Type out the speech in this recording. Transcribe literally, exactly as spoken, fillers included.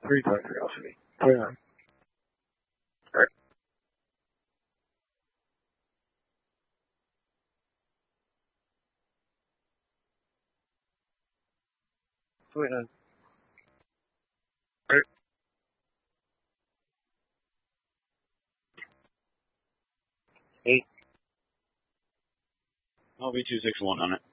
Three times curiosity. twenty-nine. Alright. twenty-nine. Alright. Eight. I'll be two six one on it.